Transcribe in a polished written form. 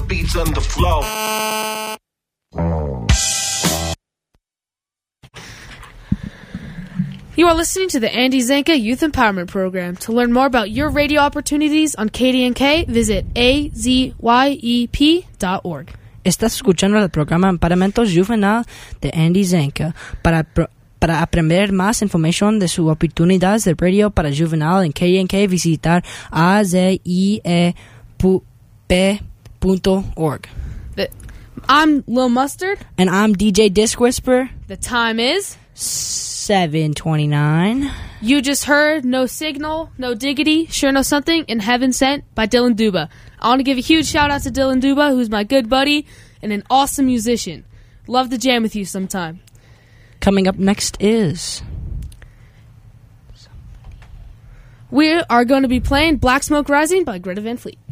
beats on the floor. You are listening to the Andy Zanka Youth Empowerment Program. To learn more about your radio opportunities on KDNK, visit azyep.org. Estás escuchando el programa Empoweramiento Juvenil de Andy Zanka. Para aprender más información de sus oportunidades de radio para juvenil en KDNK, visitar azyep.org. I'm Lil Mustard. And I'm DJ Disc Whisperer. The time is 7:29. You just heard No Signal, No Diggity, Sure Know Something, and Heaven Sent by Dylan Duba. I want to give a huge shout out to Dylan Duba, who's my good buddy and an awesome musician. Love to jam with you sometime. Coming up next is... We are going to be playing Black Smoke Rising by Greta Van Fleet.